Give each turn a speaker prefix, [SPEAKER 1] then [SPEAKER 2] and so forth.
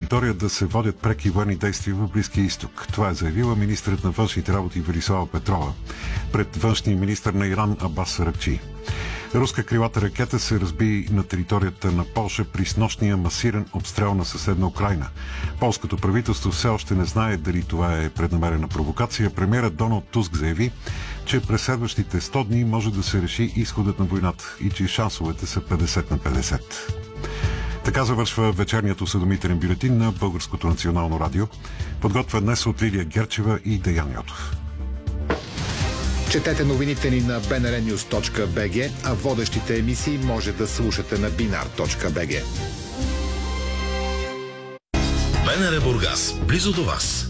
[SPEAKER 1] територия да се водят преки военни действия в Близкия изток. Това е заявила министърът на външните работи Велислава Петрова пред външния министър на Иран Абас Аракчи. Руска крилата ракета се разби на територията на Полша при снощния масиран обстрел на съседна Украйна. Полското правителство все още не знае дали това е преднамерена провокация. Премиерът Доналд Туск заяви, че през следващите 100 дни може да се реши изходът на войната и че шансовете са 50 на 50. Така завършва вечерният осведомителен бюлетин на Българското национално радио. Подготвя днес от Лилия Герчева и Деян Йотов.
[SPEAKER 2] Четете новините ни на bnrnews.bg, а водещите емисии може да слушате на binar.bg.
[SPEAKER 3] БНР Бургас, близо до вас.